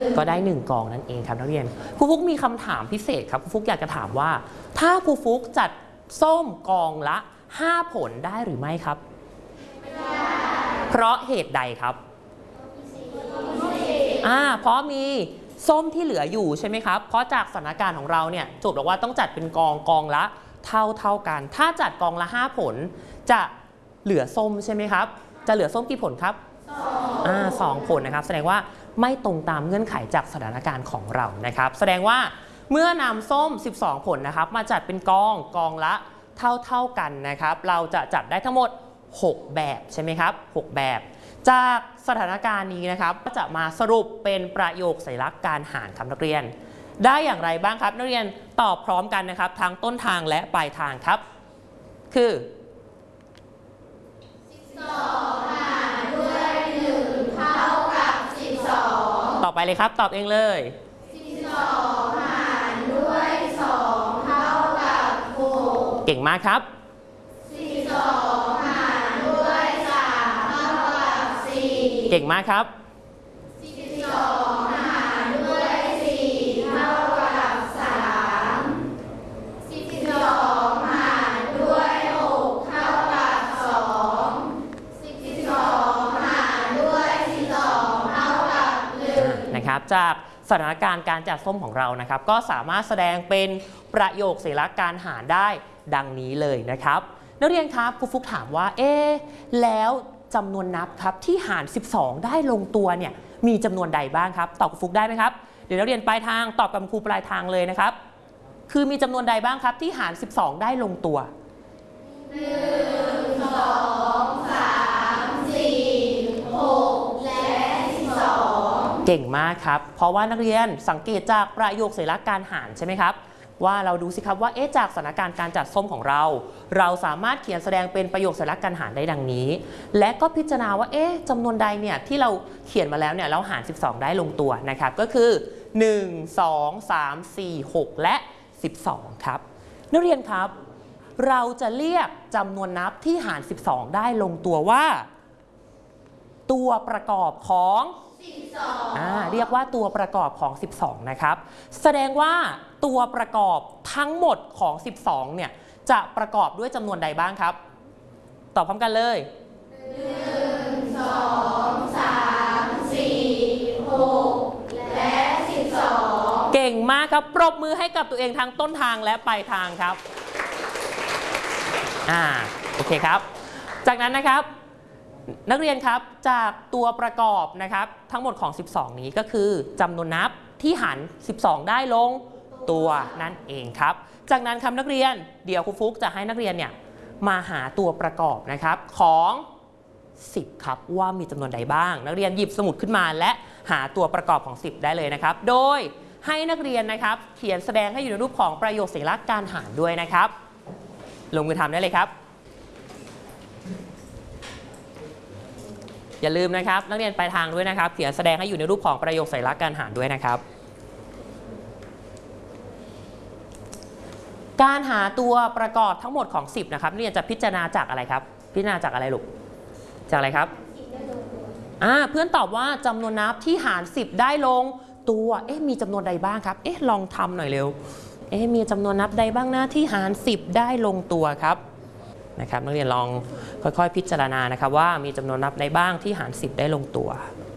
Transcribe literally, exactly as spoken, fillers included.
ก็ได้หนึ่งกองนั่นเองครับนักเรียนครูฟุกมีคำถามพิเศษครับครูฟุกอยากจะถามว่าถ้าครูฟุกจัดส้มกองละห้าผลได้หรือไม่ครับไม่ได้เพราะเหตุใดครับอ่าเพราะมีส้มที่เหลืออยู่ใช่ไหมครับเพราะจากสถานการณ์ของเราเนี่ยโจทย์บอกว่าต้องจัดเป็นกองกองละเท่าเท่ากันถ้าจัดกองละห้าผลจะเหลือส้มใช่ไหมครับจะเหลือส้มกี่ผลครับอ่าสองผลนะครับแสดงว่าไม่ตรงตามเงื่อนไขจากสถานการณ์ของเรานะครับแสดงว่าเมื่อนำส้มสิบสองผลนะครับมาจัดเป็นกองกองละเท่าเท่ากันนะครับเราจะจัดได้ทั้งหมดหกแบบใช่ไหมครับหกแบบจากสถานการณ์นี้นะครับก็จะมาสรุปเป็นประโยคสัญลักษณ์การหารครับนักเรียนได้อย่างไรบ้างครับนักเรียนตอบพร้อมกันนะครับทั้งต้นทางและปลายทางครับคือสิบสองหารด้วยหนึ่งเท่ากับสิบสองต่อไปเลยครับตอบเองเลยสิบสองหารด้วยสองเท่ากับหกเก่งมากครับสิบสองหารด้วยสามเท่ากับสี่เก่งมากครับสิบสองหารด้วยสี่เท่ากับสามสิบสองหารด้วยหกเท่ากับสองสิบสองหารด้วยสิบสองเท่ากับหนึ่งนะครับจากสถานการณ์การจัดส้มของเรานะครับก็สามารถแสดงเป็นประโยคสัญลักษณ์การหารได้ดังนี้เลยนะครับนักเรียนครับครูฟุกถามว่าเอ๊ะแล้วจำนวนนับครับที่หารสิบสองได้ลงตัวเนี่ยมีจำนวนใดบ้างครับตอบครูฟุกได้ไหมครับเดี๋ยวนักเรียนปลายทางตอบกับครูปลายทางเลยนะครับคือมีจำนวนใดบ้างครับที่หารสิบสองได้ลงตัวหนึ่ง สอง สาม สี่ หกและสิบสองเก่งมากครับเพราะว่านักเรียนสังเกตจากประโยคสัญลักษณ์การหารใช่ไหมครับว่าเราดูสิครับว่าเอ๊ะจากสถานการณ์การจัดส้มของเราเราสามารถเขียนแสดงเป็นประโยคสัญลักษณ์การหารได้ดังนี้และก็พิจารณาว่าเอ๊ะจำนวนใดเนี่ยที่เราเขียนมาแล้วเนี่ยเราหารสิบสองได้ลงตัวนะครับก็คือหนึ่ง สอง สาม สี่ หกและสิบสองครับนักเรียนครับเราจะเรียกจำนวนนับที่หารสิบสองได้ลงตัวว่าตัวประกอบของอ่าเรียกว่าตัวประกอบของสิบสองนะครับแสดงว่าตัวประกอบทั้งหมดของสิบสองเนี่ยจะประกอบด้วยจำนวนใดบ้างครับตอบพร้อมกันเลยหนึ่ง สอง สาม สี่ หกและสิบสองเก่งมากครับปรบมือให้กับตัวเองทั้งต้นทางและปลายทางครับอ่าโอเคครับจากนั้นนะครับนักเรียนครับจากตัวประกอบนะครับทั้งหมดของสิบสองนี้ก็คือจำนวนนับที่หารสิบสองได้ลงตัวนั่นเองครับจากนั้นครับนักเรียนเดี๋ยวครูฟุกจะให้นักเรียนเนี่ยมาหาตัวประกอบนะครับของสิบครับว่ามีจำนวนใดบ้างนักเรียนหยิบสมุดขึ้นมาและหาตัวประกอบของสิบได้เลยนะครับโดยให้นักเรียนนะครับเขียนแสดงให้อยู่ในรูปของประโยคสัญลักษณ์การหารด้วยนะครับลงมือทำได้เลยครับอย่าลืมนะครับนักเรียนปลายทางด้วยนะครับเขียนแสดงให้อยู่ในรูปของประโยคสัญลักษณ์การหารด้วยนะครับการหาตัวประกอบทั้งหมดของสิบนะครับนักเรียนจะพิจารณาจากอะไรครับพิจารณาจากอะไรลูกจากอะไรครับอ่าเพื่อนตอบว่าจำนวนนับที่หารสิบได้ลงตัวเอ๊ะมีจำนวนใดบ้างครับเอ๊ะลองทำหน่อยเร็วเอ๊ะมีจำนวนนับใดบ้างนะที่หารสิบได้ลงตัวครับนะครับนักเรียนลองค่อยๆพิจารณานะครับว่ามีจำนวนนับใดบ้างที่หารสิบได้ลงตัว